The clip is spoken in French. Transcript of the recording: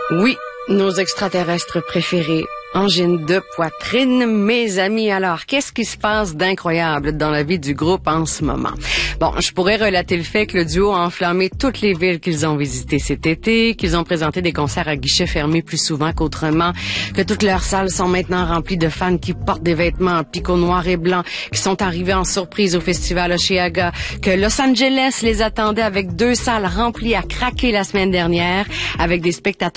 Oui, nos extraterrestres préférés. Angine de poitrine, mes amis. Alors, qu'est-ce qui se passe d'incroyable dans la vie du groupe en ce moment? Bon, je pourrais relater le fait que le duo a enflammé toutes les villes qu'ils ont visitées cet été, qu'ils ont présenté des concerts à guichets fermés plus souvent qu'autrement, que toutes leurs salles sont maintenant remplies de fans qui portent des vêtements en picot noir et blanc, qui sont arrivés en surprise au festival Osheaga, que Los Angeles les attendait avec 2 salles remplies à craquer la semaine dernière, avec des spectateurs